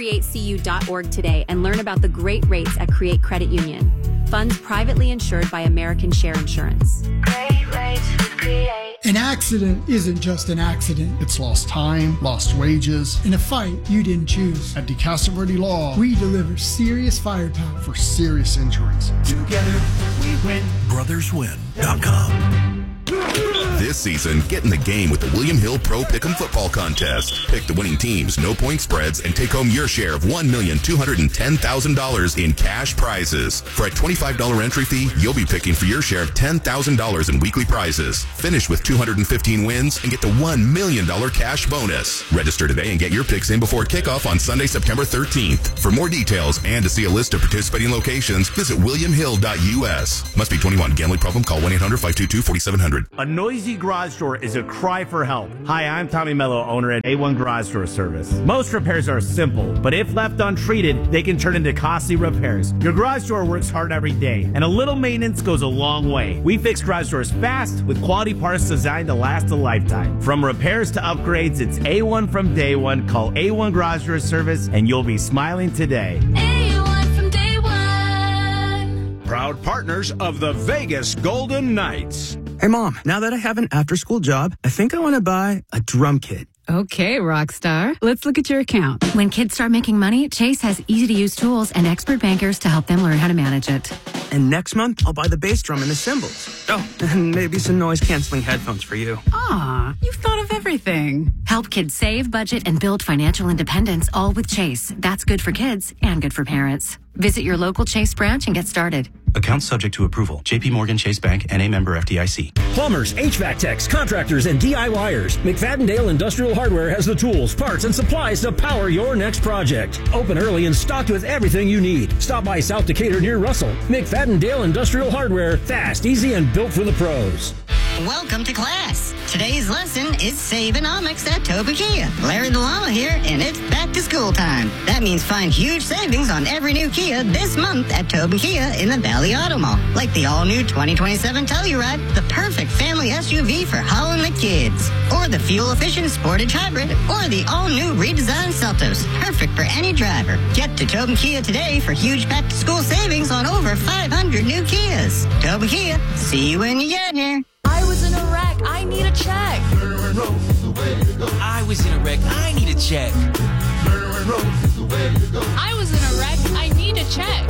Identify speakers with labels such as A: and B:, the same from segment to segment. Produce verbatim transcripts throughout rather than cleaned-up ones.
A: create c u dot org today and learn about the great rates at Create Credit Union. Funds privately insured by American Share Insurance.
B: Great rates with Create.
C: An accident isn't just an accident. It's lost time, lost wages, in a fight you didn't choose. At DeCastro Verde Law, we deliver serious firepower for serious injuries.
D: Together, we win.
E: brothers win dot com.
F: This season, get in the game with the William Hill Pro Pick'em Football Contest. Pick the winning teams, no point spreads, and take home your share of one million two hundred ten thousand dollars in cash prizes. For a twenty-five dollars entry fee, you'll be picking for your share of ten thousand dollars in weekly prizes. Finish with two hundred fifteen wins and get the one million dollars cash bonus. Register today and get your picks in before kickoff on Sunday, September thirteenth. For more details and to see a list of participating locations, visit william hill dot u s. Must be twenty-one. Gambling problem? Call one eight hundred five two two four seven zero zero.
G: A noisy garage door is a cry for help. Hi, I'm Tommy Mello, owner at A one Garage Door Service. Most repairs are simple, but if left untreated, they can turn into costly repairs. Your garage door works hard every day, and a little maintenance goes a long way. We fix garage doors fast with quality parts designed to last a lifetime. From repairs to upgrades, it's A one from day one. Call A one Garage Door Service, and you'll be smiling today.
B: A one from day one.
H: Proud partners of the Vegas Golden Knights.
I: Hey, Mom, now that I have an after-school job, I think I want to buy a drum kit.
J: Okay, Rockstar. Let's look at your account.
K: When kids start making money, Chase has easy-to-use tools and expert bankers to help them learn how to manage it.
I: And next month, I'll buy the bass drum and the cymbals. Oh, and maybe some noise-canceling headphones for you.
J: Aw, you've thought of everything.
K: Help kids save, budget, and build financial independence, all with Chase. That's good for kids and good for parents. Visit your local Chase branch and get started.
L: Accounts subject to approval. J P Morgan Chase Bank, N A member F D I C.
M: Plumbers, H V A C techs, contractors, and DIYers. McFadden-Dale Industrial Hardware has the tools, parts, and supplies to power your next project. Open early and stocked with everything you need. Stop by South Decatur near Russell. McFadden-Dale Industrial Hardware. Fast, easy, and built for the pros.
N: Welcome to class. Today's lesson is Saveonomics at Toba Kia. Larry the Llama here, and it's back to school time. That means find huge savings on every new Kia this month at Toba Kia in the Valley Auto Mall. Like the all-new twenty twenty-seven Telluride, the perfect family S U V for hauling the kids. Or the fuel-efficient Sportage Hybrid, or the all-new redesigned Seltos. Perfect for any driver. Get to Toba Kia today for huge back-to-school savings on over five hundred new Kias. Toba Kia, see you when you get here.
O: I was in a wreck. I need a check.
P: I was in a wreck. I need a check.
O: I was in a wreck. I need a check.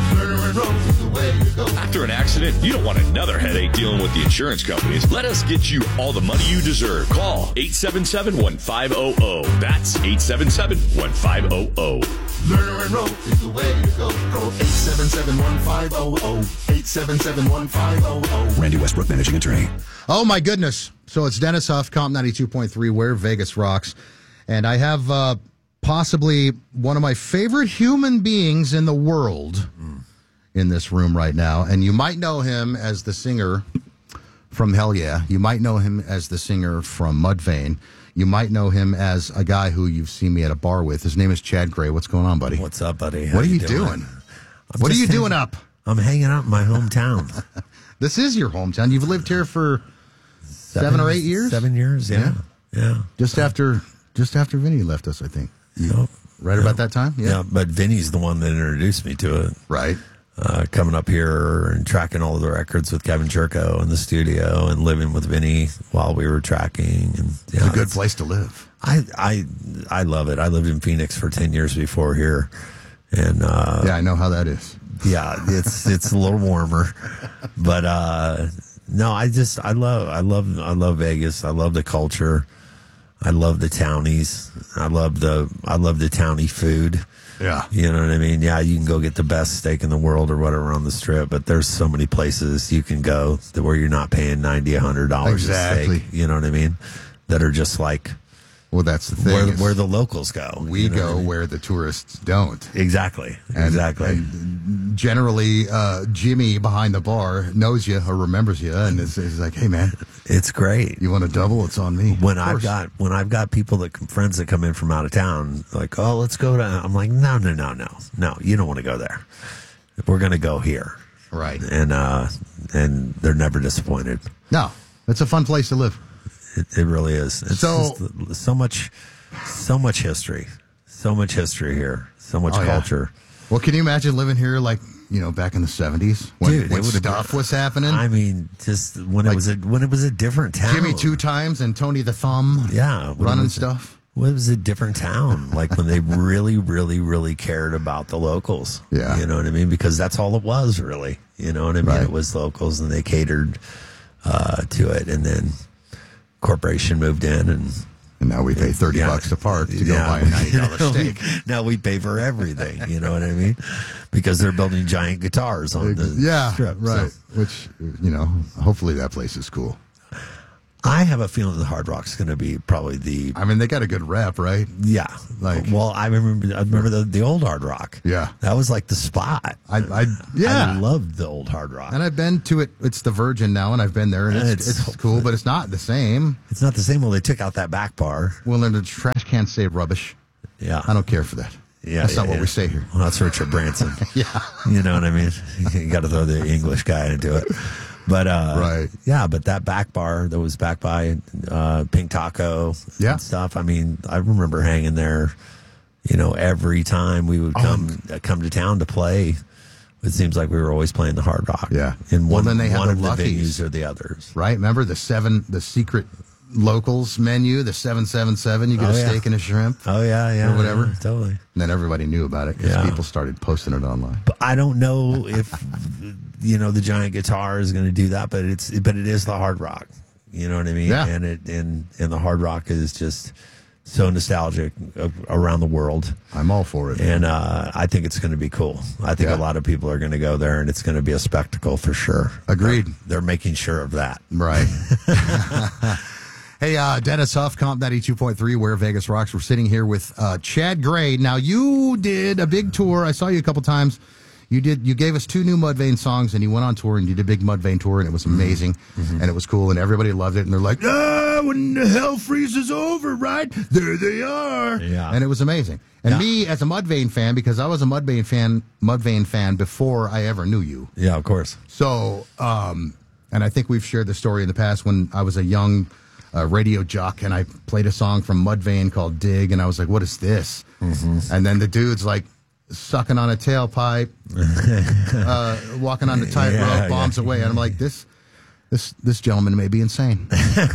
Q: After an accident, you don't want another headache dealing with the insurance companies. Let us get you all the money you deserve. Call eight seven seven, one five zero zero. That's eight seven seven, one five zero zero.
D: Lerner and Rowe is the way to go. Call eight seven seven, one five zero zero. eight seven seven, one five zero zero.
E: Randy Westbrook, managing attorney.
R: Oh, my goodness. So it's Dennis Huff, Comp ninety-two point three, where Vegas rocks. And I have uh, possibly one of my favorite human beings in the world mm. in this room right now. And you might know him as the singer from Hell Yeah. You might know him as the singer from Mudvayne. You might know him as a guy who you've seen me at a bar with. His name is Chad Gray. What's going on, buddy?
S: What's up, buddy? How
R: what are you,
S: you
R: doing?
S: doing?
R: What are you
S: hanging,
R: doing up?
S: I'm hanging out in my hometown.
R: This is your hometown. You've lived here for seven, seven or eight years?
S: Seven years, yeah. Yeah. yeah.
R: Just so. after just after Vinny left us, I think.
S: Yep.
R: Right
S: yep.
R: about that time?
S: Yeah. yeah, but Vinny's the one that introduced me to it.
R: Right.
S: Uh, coming up here and tracking all of the records with Kevin Churko in the studio and living with Vinny while we were tracking. And
R: yeah, it's a good place to live.
S: I, I I love it. I lived in Phoenix for ten years before here. And uh,
R: yeah, I know how that is.
S: Yeah, it's it's a little warmer. But uh, no, I just I love I love I love Vegas. I love the culture. I love the townies. I love the I love the townie food.
R: Yeah.
S: You know what I mean? Yeah, you can go get the best steak in the world or whatever on the strip, but there's so many places you can go that where you're not paying ninety dollars, one hundred dollars
R: exactly.
S: a steak. You know what I mean? That are just like,
R: well, that's the thing.
S: Where, where the locals go.
R: We
S: you know
R: go
S: I mean?
R: where the tourists don't.
S: Exactly.
R: And,
S: exactly.
R: And generally, uh, Jimmy behind the bar knows you or remembers you, and is, is like, "Hey, man,
S: it's great.
R: You want a double? It's on me."
S: When I've got when I've got people that friends that come in from out of town, like, "Oh, let's go to," I'm like, "No, no, no, no, no. You don't want to go there. We're going to go here."
R: Right.
S: And uh, and they're never disappointed.
R: No, it's a fun place to live.
S: It, it really is. It's
R: so
S: just, so much, so much history, So much history here. So much
R: Oh, yeah.
S: culture.
R: Well, can you imagine living here like, you know, back in the seventies when,
S: Dude, it
R: when
S: would've
R: stuff
S: been-
R: was happening?
S: I mean, just when it was a when it was a different town.
R: Jimmy Two Times and Tony the Thumb.
S: Yeah, when it
R: running
S: was-
R: stuff.
S: Well, it was a different town. Like when they really, really, really cared about the locals.
R: Yeah.
S: You know what I mean? Because that's all it was, really. You know what I mean?
R: Right.
S: It was locals, and they catered uh, to it. And then corporation moved in, and
R: And now we pay thirty
S: Yeah.
R: bucks a park to go
S: Yeah.
R: buy a ninety dollar
S: Now we-
R: steak.
S: Now we pay for everything. You know what I mean? Because they're building giant guitars on the
R: Yeah,
S: strip.
R: right.
S: So
R: Which, you know, hopefully that place is cool.
S: I have a feeling the Hard Rock's going to be probably the.
R: I mean, they got a good rep, right?
S: Yeah.
R: Like,
S: well, I remember. I remember the, the old Hard Rock.
R: Yeah.
S: That was like the spot.
R: I, I yeah.
S: I loved the old Hard Rock.
R: And I've been to it. It's the Virgin now, and I've been there, and
S: And
R: it's,
S: it's-
R: it's cool, but it's not the same.
S: It's not the same. Well, they took out that back bar.
R: Well, then the trash cans say rubbish.
S: Yeah.
R: I don't care for that.
S: Yeah,
R: That's not
S: yeah,
R: what
S: yeah.
R: we say here.
S: Well, that's Richard Branson.
R: Yeah.
S: You know what I mean? You got to throw the English guy into it. But uh,
R: Right.
S: yeah, but that back bar that was back by uh, Pink Taco
R: Yeah.
S: and stuff. I mean, I remember hanging there. You know, every time we would come uh, come to town to play, it seems like we were always playing the Hard Rock.
R: Yeah.
S: in
R: Well,
S: one,
R: then they had
S: one
R: the
S: of the
R: Luckies.
S: venues or the others.
R: Right? Remember the seven, the secret locals menu, the seven seven seven. You get
S: Oh,
R: a
S: yeah.
R: steak and a shrimp.
S: Oh yeah, yeah,
R: Or whatever.
S: yeah, totally.
R: And then everybody knew about it because
S: Yeah.
R: people started posting it online.
S: But I don't know if you know the giant guitar is going to do that, but it's but it is the Hard Rock. You know what I mean?
R: Yeah.
S: And it and and the Hard Rock is just so nostalgic of, around the world.
R: I'm all for it.
S: And uh, I think it's going to be cool. I think
R: Yeah.
S: a lot of people are going to go there, and it's going to be a spectacle for sure.
R: Agreed.
S: They're, they're making sure of that.
R: Right. Hey, uh, Dennis Huff, Comp ninety-two point three, Where Vegas Rocks. We're sitting here with uh, Chad Gray. Now, you did a big tour. I saw you a couple times. You did. You gave us two new Mudvayne songs, and you went on tour and you did a big Mudvayne tour, and it was amazing, and it was cool, and everybody loved it. And they're like, ah, when the hell freezes over, right? There they are.
S: Yeah.
R: And it was amazing. And
S: Yeah.
R: me, as a Mudvayne fan, because I was a Mudvayne fan, Mudvayne fan before I ever knew you.
S: Yeah, of course.
R: So, um, and I think we've shared the story in the past when I was a young uh, radio jock and I played a song from Mudvayne called Dig, and I was like, what is this?
S: Mm-hmm.
R: And then the dude's like sucking on a tailpipe, uh, walking on the tightrope,
S: Yeah,
R: bombs
S: yeah.
R: away. And I'm like, this. This this gentleman may be insane.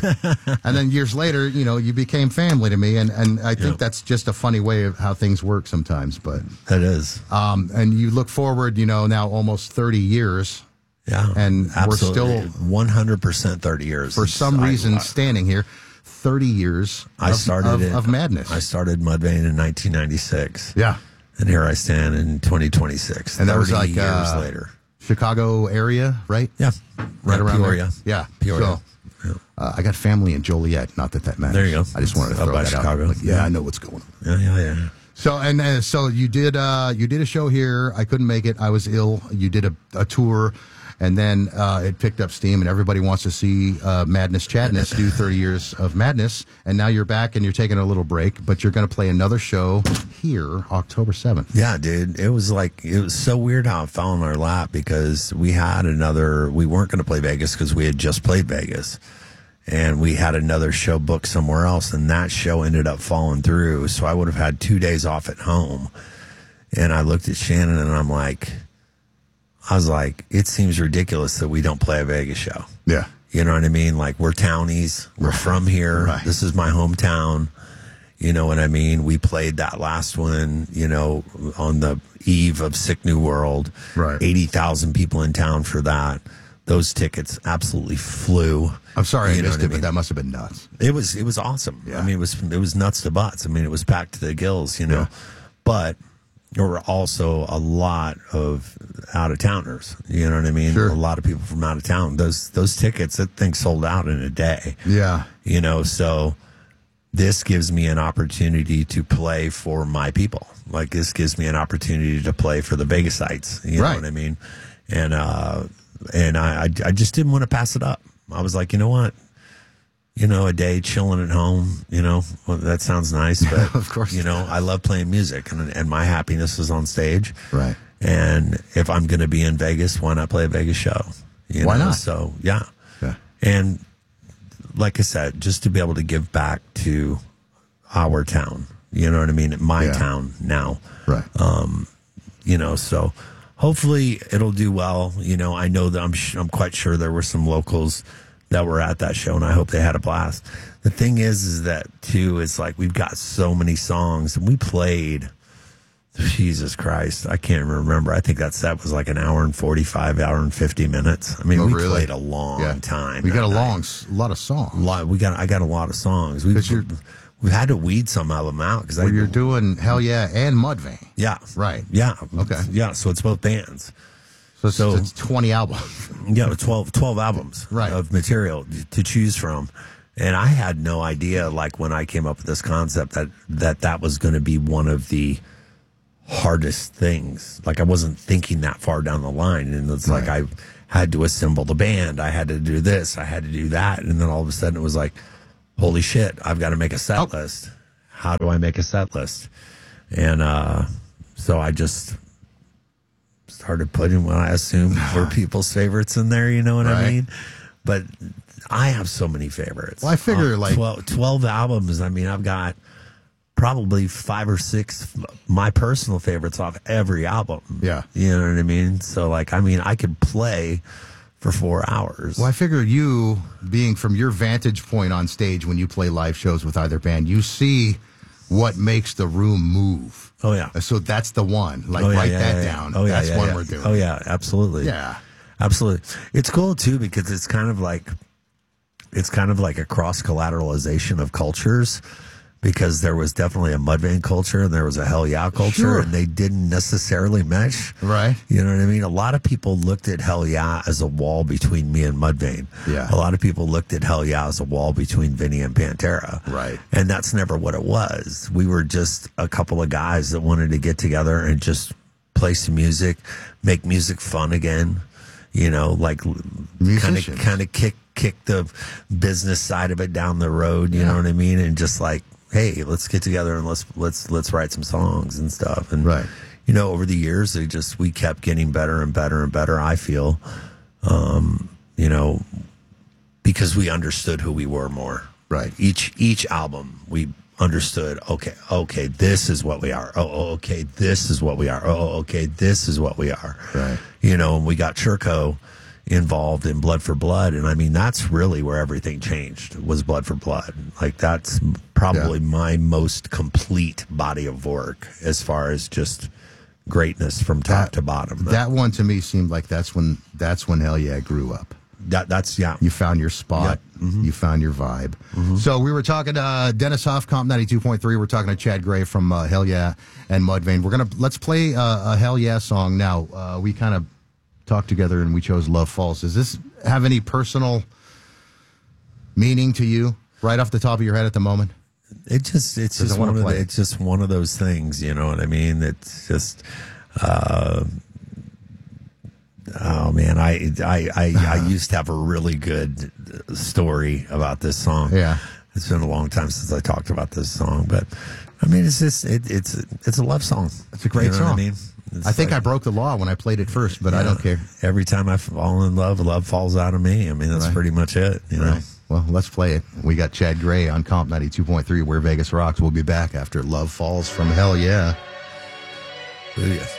R: And then years later, you know, you became family to me, and, and I think
S: Yep.
R: that's just a funny way of how things work sometimes. But
S: That is.
R: um, and you look forward, you know, now almost thirty years.
S: Yeah.
R: And
S: absolutely.
R: we're still,
S: one hundred percent thirty years.
R: for some
S: I-
R: reason,
S: I,
R: standing here. thirty years
S: I
R: of,
S: started
R: of,
S: in,
R: of madness.
S: I started Mudvayne in nineteen ninety-six.
R: Yeah.
S: And here I stand in twenty twenty-six.
R: And that was
S: thirty
R: like,
S: years
R: uh,
S: later.
R: Chicago area, right?
S: Yeah.
R: Right
S: Yeah,
R: around
S: Peoria.
R: there. Yeah.
S: Peoria.
R: So, uh, I got family in Joliet. Not that that matters.
S: There you go.
R: I just wanted to
S: Up
R: throw
S: by
R: that
S: Chicago.
R: out. Like, yeah,
S: Yeah.
R: I know what's going on.
S: Yeah, yeah, yeah.
R: So and uh, so you did uh, you did a show here. I couldn't make it. I was ill. You did a, a tour, and then uh, it picked up steam, and everybody wants to see uh, Madness Chadness do thirty years of madness. And now you're back, and you're taking a little break, but you're going to play another show here October seventh.
S: Yeah, dude. It was like, it was so weird how it fell in our lap because we had another, we weren't going to play Vegas because we had just played Vegas. And we had another show booked somewhere else, and that show ended up falling through. So I would have had two days off at home. And I looked at Shannon and I'm like, I was like, it seems ridiculous that we don't play a Vegas show.
R: Yeah.
S: You know what I mean? Like, we're townies. We're from here.
R: Right.
S: This is my hometown. You know what I mean? We played that last one, you know, on the eve of Sick New World.
R: Right.
S: eighty thousand people in town for that. Those tickets absolutely flew.
R: I'm sorry I
S: You know
R: missed
S: what I
R: it, but
S: mean?
R: that must have been nuts.
S: It was it was awesome.
R: Yeah.
S: I mean, it was it was nuts to butts. I mean, it was packed to the gills, you know.
R: Yeah.
S: But there were also a lot of out of towners. You know what I mean?
R: Sure.
S: A lot of people from out of town. Those those tickets, that thing sold out in a day.
R: Yeah.
S: You know, so this gives me an opportunity to play for my people. Like, this gives me an opportunity to play for the Vegas-ites. You
R: Right.
S: know what I mean? And uh, and I, I I just didn't want to pass it up. I was like, you know what? You know, a day chilling at home, you know, well, that sounds nice, but
R: Of course.
S: you know, I love playing music, and and my happiness is on stage.
R: Right.
S: And if I'm going to be in Vegas, why not play a Vegas show? You
R: Why
S: know?
R: not?
S: So, yeah.
R: Yeah.
S: And like I said, just to be able to give back to our town, You know what I mean? At my
R: Yeah.
S: town now.
R: Right.
S: Um, you know, so hopefully it'll do well. You know, I know that I'm, sh- I'm quite sure there were some locals that were at that show, and I hope they had a blast. The thing is, is that too, it's like we've got so many songs, and we played, Jesus Christ, I can't remember. I think that set was like an hour and forty-five, hour and fifty minutes. I mean,
R: Oh,
S: we
R: really?
S: played a long
R: Yeah.
S: time.
R: We got a
S: that
R: long,
S: night.
R: s- lot of songs.
S: A lot, we got, I got a lot of songs. We, we had to weed some of them out because
R: Well, you're doing Hell Yeah and Mudvayne.
S: Yeah.
R: Right.
S: Yeah.
R: Okay.
S: Yeah. So it's both bands.
R: So it's,
S: So-
R: it's twenty albums.
S: Yeah, twelve, twelve albums
R: Right.
S: of material to choose from. And I had no idea, like, when I came up with this concept, that that, that was going to be one of the hardest things. Like, I wasn't thinking that far down the line. And it's like I had to assemble the band. I had to do this. I had to do that. And then all of a sudden it was like, holy shit, I've got to make a set
R: Oh.
S: list. How do I make a set list? And uh, so I just started putting what I assumed were people's favorites in there, you know what I
R: Right.
S: mean? But I have so many favorites.
R: Well, I figure,
S: Uh,
R: like-
S: twelve, twelve albums. I mean, I've got probably five or six my personal favorites off every album.
R: Yeah.
S: You know what I mean? So, like, I mean, I could play for four hours.
R: Well, I figure you, being from your vantage point on stage when you play live shows with either band, you see what makes the room move.
S: Oh, yeah.
R: So that's the one. Like,
S: Oh, yeah,
R: write
S: yeah,
R: that
S: yeah, yeah.
R: down.
S: Oh, yeah,
R: that's
S: yeah,
R: one
S: yeah.
R: we're doing.
S: Oh, yeah, absolutely.
R: Yeah.
S: Absolutely. It's cool, too, because it's kind of like, it's kind of like a cross-collateralization of cultures, because there was definitely a Mudvayne culture and there was a Hell Yeah culture,
R: Sure.
S: and they didn't necessarily mesh.
R: Right.
S: You know what I mean? A lot of people looked at Hell Yeah as a wall between me and Mudvayne.
R: Yeah.
S: A lot of people looked at Hell Yeah as a wall between Vinny and Pantera.
R: Right.
S: And that's never what it was. We were just a couple of guys that wanted to get together and just play some music, make music fun again. You know, like kind of
R: Musicians.
S: kind of kick kick the business side of it down the road. You
R: Yeah.
S: know what I mean? And just like, hey, let's get together and let's let's let's write some songs and stuff. And
R: Right.
S: you know, over the years, they just we kept getting better and better and better. I feel, um, you know, because we understood who we were more.
R: Right.
S: Each each album, we understood. Okay, okay, this is what we are. Oh, oh, okay, this is what we are. Oh, okay, this is what we are.
R: Right.
S: You know, and we got Churko involved in Blood for Blood, and I mean that's really where everything changed. Was Blood for Blood. Like that's probably
R: Yeah.
S: my most complete body of work as far as just greatness from top
R: That-
S: to bottom.
R: That one to me seemed like that's when that's when Hell Yeah grew up.
S: That that's yeah.
R: You found your spot.
S: Yep. Mhm.
R: You found your vibe.
S: Mhm.
R: So we were talking to uh, Dennis Hoff, Comp ninety-two point three. We're talking to Chad Gray from uh, Hell Yeah and Mudvayne. We're gonna let's play uh, a Hell Yeah song now. Uh, we kind of talked together and we chose Love Falls. Does this have any personal meaning to you right off the top of your head at the moment?
S: It just it's
R: Does
S: just
R: it wanna
S: one of
R: play
S: the,
R: it?
S: it's just one of those things, you know what I mean? It's just uh oh man, I I I, I used to have a really good story about this song.
R: Yeah.
S: It's been a long time since I talked about this song, but I mean it's just it, it's it's a love song.
R: It's a great
S: You know
R: song.
S: what I mean? It's
R: I think
S: like-
R: I broke the law when I played it first, but I
S: Yeah.
R: don't care.
S: Every time I fall in love, love falls out of me. I mean, that's
R: Right.
S: pretty much it, you know.
R: Right. Well, let's play it. We got Chad Gray on Comp ninety-two point three, where Vegas rocks. We'll be back after Love Falls from Hell Yeah.
S: Booyah.